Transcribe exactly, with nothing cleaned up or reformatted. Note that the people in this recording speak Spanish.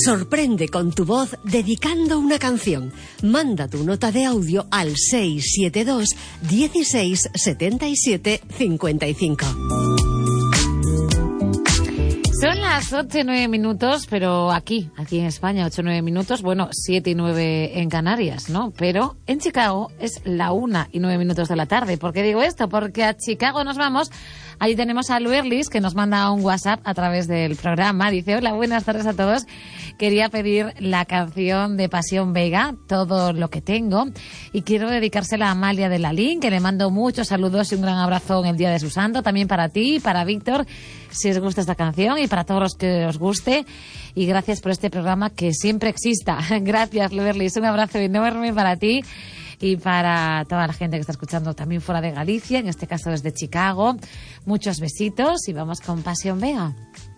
Sorprende con tu voz dedicando una canción. Manda tu nota de audio al seis siete dos, dieciséis, setenta y siete, cincuenta y cinco. Son las ocho y nueve minutos, pero aquí, aquí en España, ocho y nueve minutos, bueno, siete y nueve en Canarias, ¿no? Pero en Chicago es la una y nueve minutos de la tarde. ¿Por qué digo esto? Porque a Chicago nos vamos. Allí tenemos a Luerlis, que nos manda un WhatsApp a través del programa. Dice, hola, buenas tardes a todos. Quería pedir la canción de Pasión Vega, Todo lo que tengo, y quiero dedicársela a Amalia de Lalín, que le mando muchos saludos y un gran abrazo en el día de su santo. También para ti, para Víctor, si os gusta esta canción, y para todos los que os guste. Y gracias por este programa que siempre exista. Gracias, Luerlis. Un abrazo enorme para ti y para toda la gente que está escuchando también fuera de Galicia, en este caso desde Chicago. Muchos besitos y vamos con Pasión Vega.